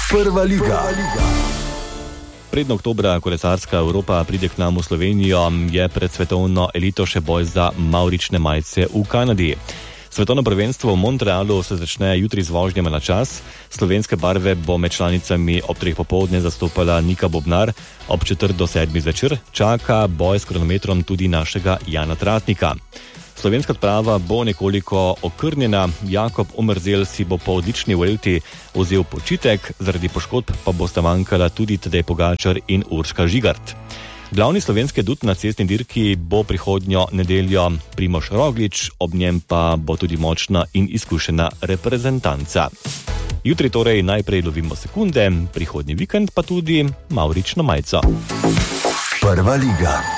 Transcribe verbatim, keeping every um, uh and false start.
Prva liga. Predno oktobra kolesarska Evropa pride k nam v Slovenijo, je pred svetovno elito še boj za mavrične majice v Kanadi. Svetovno prvenstvo v Montrealu se začne jutri z vožnjama na čas. Slovenske barve bo med članicami ob treh popoldne zastopala Nika Bobnar, ob četrt do sedmih zvečer čaka boj s kronometrom tudi našega Jana Tratnika. Slovenska odprava bo nekoliko okrnjena, Jakob Omerzel si bo po odlični Vuelti vzel počitek, zaradi poškodb pa bosta manjkala tudi Tadej Pogačar in Urška Žigart. Glavni slovenski adut na cestni dirki bo prihodnjo nedeljo Primož Roglič, ob njem pa bo tudi močna in izkušena reprezentanca. Jutri torej najprej lovimo sekunde, prihodnji vikend pa tudi mavrično majico. Prva liga.